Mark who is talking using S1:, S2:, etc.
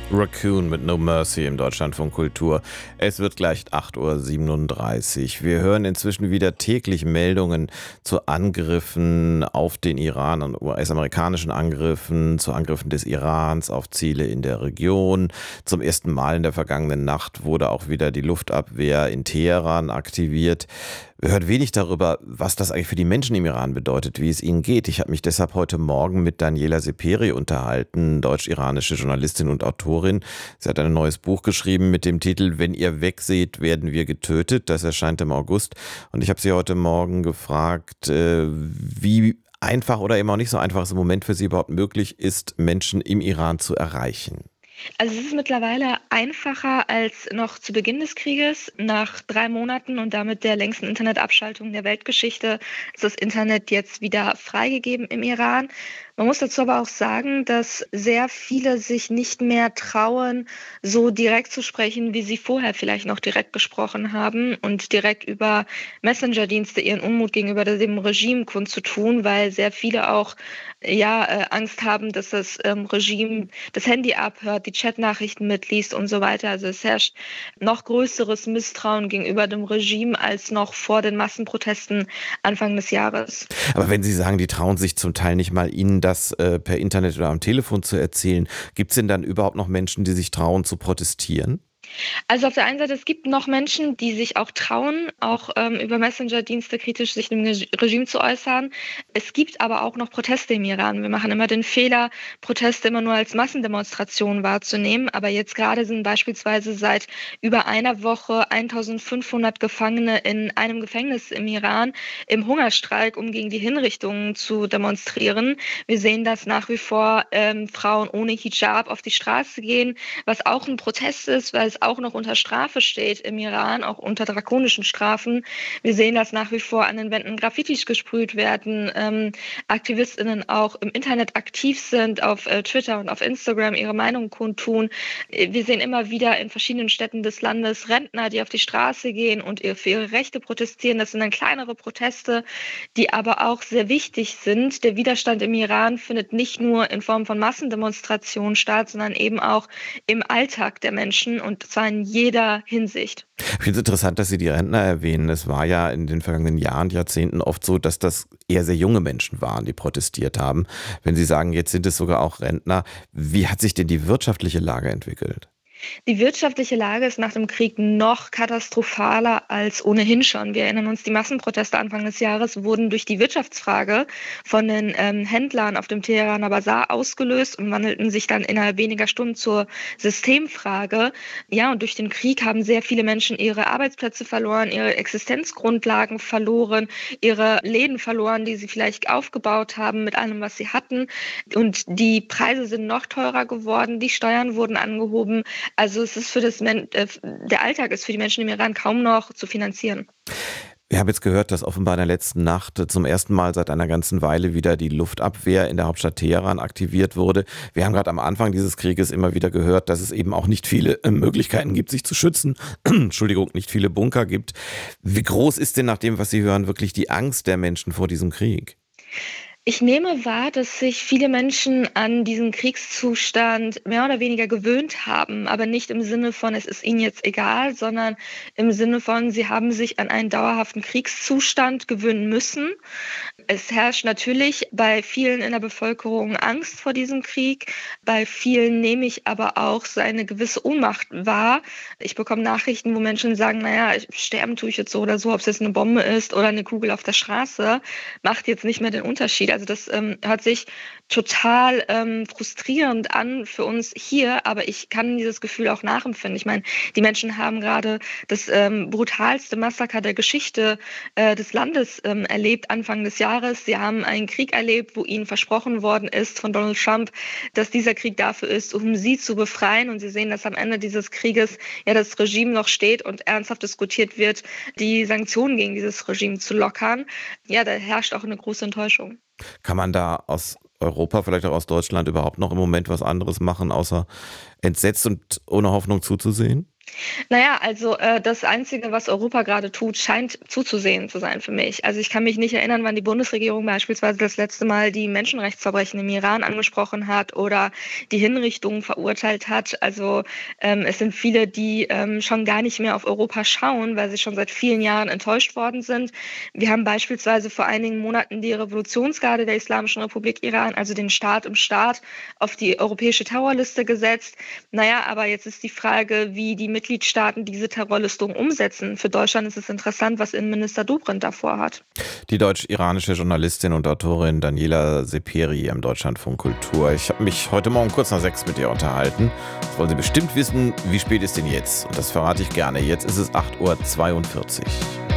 S1: Raccoon mit No Mercy im Deutschlandfunk Kultur. Es wird gleich 8:37 Uhr. Wir hören inzwischen wieder täglich Meldungen zu Angriffen auf den Iran, an US-amerikanischen Angriffen, zu Angriffen des Irans auf Ziele in der Region. Zum ersten Mal in der vergangenen Nacht wurde auch wieder die Luftabwehr in Teheran aktiviert. Wir hören wenig darüber, was das eigentlich für die Menschen im Iran bedeutet, wie es ihnen geht. Ich habe mich deshalb heute Morgen mit Daniela Seperi unterhalten, deutsch-iranische Journalistin und Autorin. Sie hat ein neues Buch geschrieben mit dem Titel "Wenn ihr wegseht, werden wir getötet". Das erscheint im August. Und ich habe sie heute Morgen gefragt, wie einfach oder eben auch nicht so einfach es im Moment für sie überhaupt möglich ist, Menschen im Iran zu erreichen.
S2: Also es ist mittlerweile einfacher als noch zu Beginn des Krieges. Nach 3 Monaten und damit der längsten Internetabschaltung der Weltgeschichte ist das Internet jetzt wieder freigegeben im Iran. Man muss dazu aber auch sagen, dass sehr viele sich nicht mehr trauen, so direkt zu sprechen, wie sie vorher vielleicht noch direkt gesprochen haben und direkt über Messenger-Dienste ihren Unmut gegenüber dem Regime kundzutun, weil sehr viele auch Angst haben, dass das Regime das Handy abhört, die Chatnachrichten mitliest und so weiter. Also es herrscht noch größeres Misstrauen gegenüber dem Regime als noch vor den Massenprotesten Anfang des Jahres.
S1: Aber wenn Sie sagen, die trauen sich zum Teil nicht mal, Ihnen das per Internet oder am Telefon zu erzählen, gibt es denn dann überhaupt noch Menschen, die sich trauen zu protestieren?
S2: Also auf der einen Seite, es gibt noch Menschen, die sich auch trauen, auch über Messenger-Dienste kritisch sich dem Regime zu äußern. Es gibt aber auch noch Proteste im Iran. Wir machen immer den Fehler, Proteste immer nur als Massendemonstrationen wahrzunehmen. Aber jetzt gerade sind beispielsweise seit über einer Woche 1500 Gefangene in einem Gefängnis im Iran im Hungerstreik, um gegen die Hinrichtungen zu demonstrieren. Wir sehen, dass nach wie vor Frauen ohne Hijab auf die Straße gehen, was auch ein Protest ist, weil es auch noch unter Strafe steht im Iran, auch unter drakonischen Strafen. Wir sehen, dass nach wie vor an den Wänden Graffitis gesprüht werden, AktivistInnen auch im Internet aktiv sind, auf Twitter und auf Instagram ihre Meinung kundtun. Wir sehen immer wieder in verschiedenen Städten des Landes Rentner, die auf die Straße gehen und für ihre Rechte protestieren. Das sind dann kleinere Proteste, die aber auch sehr wichtig sind. Der Widerstand im Iran findet nicht nur in Form von Massendemonstrationen statt, sondern eben auch im Alltag der Menschen, und zwar in jeder Hinsicht.
S1: Ich finde es interessant, dass Sie die Rentner erwähnen. Es war ja in den vergangenen Jahren, Jahrzehnten oft so, dass das eher sehr junge Menschen waren, die protestiert haben. Wenn Sie sagen, jetzt sind es sogar auch Rentner, wie hat sich denn die wirtschaftliche Lage entwickelt?
S2: Die wirtschaftliche Lage ist nach dem Krieg noch katastrophaler als ohnehin schon. Wir erinnern uns, die Massenproteste Anfang des Jahres wurden durch die Wirtschaftsfrage von den Händlern auf dem Teheraner Basar ausgelöst und wandelten sich dann innerhalb weniger Stunden zur Systemfrage. Ja, und durch den Krieg haben sehr viele Menschen ihre Arbeitsplätze verloren, ihre Existenzgrundlagen verloren, ihre Läden verloren, die sie vielleicht aufgebaut haben mit allem, was sie hatten. Und die Preise sind noch teurer geworden, die Steuern wurden angehoben. Also es ist der Alltag ist für die Menschen im Iran kaum noch zu finanzieren.
S1: Wir haben jetzt gehört, dass offenbar in der letzten Nacht zum ersten Mal seit einer ganzen Weile wieder die Luftabwehr in der Hauptstadt Teheran aktiviert wurde. Wir haben gerade am Anfang dieses Krieges immer wieder gehört, dass es eben auch nicht viele Möglichkeiten gibt, sich zu schützen. Entschuldigung, nicht viele Bunker gibt. Wie groß ist denn nach dem, was Sie hören, wirklich die Angst der Menschen vor diesem Krieg?
S2: Ich nehme wahr, dass sich viele Menschen an diesen Kriegszustand mehr oder weniger gewöhnt haben, aber nicht im Sinne von, es ist ihnen jetzt egal, sondern im Sinne von, sie haben sich an einen dauerhaften Kriegszustand gewöhnen müssen. Es herrscht natürlich bei vielen in der Bevölkerung Angst vor diesem Krieg. Bei vielen nehme ich aber auch so eine gewisse Ohnmacht wahr. Ich bekomme Nachrichten, wo Menschen sagen, naja, sterben tue ich jetzt so oder so, ob es jetzt eine Bombe ist oder eine Kugel auf der Straße, macht jetzt nicht mehr den Unterschied. Also das hört sich total frustrierend an für uns hier, aber ich kann dieses Gefühl auch nachempfinden. Ich meine, die Menschen haben gerade das brutalste Massaker der Geschichte des Landes erlebt, Anfang des Jahres. Sie haben einen Krieg erlebt, wo ihnen versprochen worden ist von Donald Trump, dass dieser Krieg dafür ist, um sie zu befreien. Und sie sehen, dass am Ende dieses Krieges ja das Regime noch steht und ernsthaft diskutiert wird, die Sanktionen gegen dieses Regime zu lockern. Ja, da herrscht auch eine große Enttäuschung.
S1: Kann man da aus Europa, vielleicht auch aus Deutschland überhaupt noch im Moment was anderes machen, außer entsetzt und ohne Hoffnung zuzusehen?
S2: Naja, also das Einzige, was Europa gerade tut, scheint zuzusehen zu sein für mich. Also ich kann mich nicht erinnern, wann die Bundesregierung beispielsweise das letzte Mal die Menschenrechtsverbrechen im Iran angesprochen hat oder die Hinrichtungen verurteilt hat. Also es sind viele, die schon gar nicht mehr auf Europa schauen, weil sie schon seit vielen Jahren enttäuscht worden sind. Wir haben beispielsweise vor einigen Monaten die Revolutionsgarde der Islamischen Republik Iran, also den Staat im Staat, auf die europäische Terrorliste gesetzt. Naja, aber jetzt ist die Frage, wie die Mitgliedstaaten diese Terrorlistung umsetzen. Für Deutschland ist es interessant, was Innenminister Dobrindt davor hat.
S1: Die deutsch-iranische Journalistin und Autorin Daniela Seperi im Deutschlandfunk Kultur. Ich habe mich heute Morgen kurz nach 6 mit ihr unterhalten. Jetzt wollen Sie bestimmt wissen, wie spät ist denn jetzt? Und das verrate ich gerne. Jetzt ist es 8:42 Uhr.